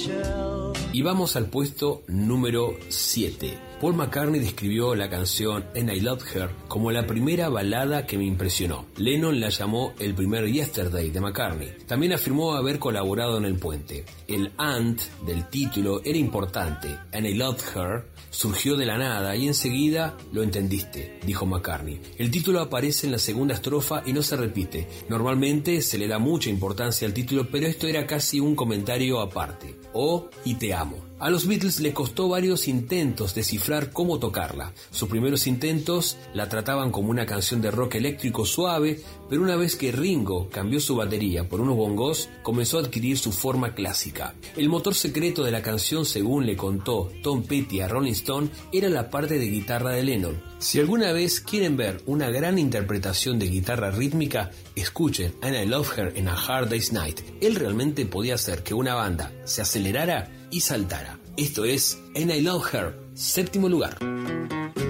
Y vamos al puesto número 7. Paul McCartney describió la canción And I Loved Her como la primera balada que me impresionó. Lennon la llamó el primer Yesterday de McCartney. También afirmó haber colaborado en El Puente. El and del título era importante. And I Loved Her surgió de la nada y enseguida lo entendiste, dijo McCartney. El título aparece en la segunda estrofa y no se repite. Normalmente se le da mucha importancia al título, pero esto era casi un comentario aparte. Oh, y te amo. A los Beatles le costó varios intentos descifrar cómo tocarla. Sus primeros intentos la trataban como una canción de rock eléctrico suave, pero una vez que Ringo cambió su batería por unos bongos, comenzó a adquirir su forma clásica. El motor secreto de la canción, según le contó Tom Petty a Rolling Stone, era la parte de guitarra de Lennon. Si alguna vez quieren ver una gran interpretación de guitarra rítmica, escuchen And I Love Her in a Hard Day's Night. Él realmente podía hacer que una banda se acelerara y saltara. Esto es And I Love Her, 7º lugar.